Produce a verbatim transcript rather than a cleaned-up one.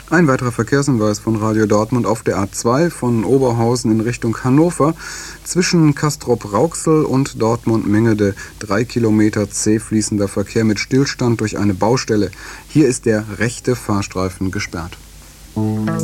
Ein weiterer Verkehrshinweis von Radio Dortmund auf der A zwei von Oberhausen in Richtung Hannover. Zwischen Castrop-Rauxel und Dortmund-Mengede drei Kilometer zäh fließender Verkehr mit Stillstand durch eine Baustelle. Hier ist der rechte Fahrstreifen gesperrt.